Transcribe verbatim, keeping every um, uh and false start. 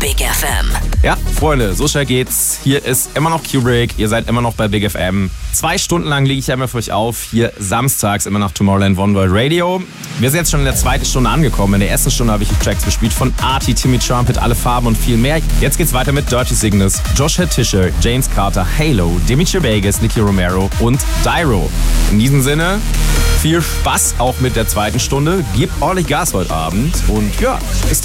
Big F M. Ja, Freunde, so schnell geht's. Hier ist immer noch Kubrick. Ihr seid immer noch bei Big F M. Zwei Stunden lang lege ich ja immer für euch auf. Hier samstags immer noch Tomorrowland One World Radio. Wir sind jetzt schon in der zweiten Stunde angekommen. In der ersten Stunde habe ich die Tracks gespielt von Arty, Timmy Trumpet, Alle Farben und viel mehr. Jetzt geht's weiter mit Dirty Cygnus, Josh Tischer, James Carter, Halo, Dimitri Vegas, Nicky Romero und Dyro. In diesem Sinne, viel Spaß auch mit der zweiten Stunde. Gebt ordentlich Gas heute Abend. Und ja, bis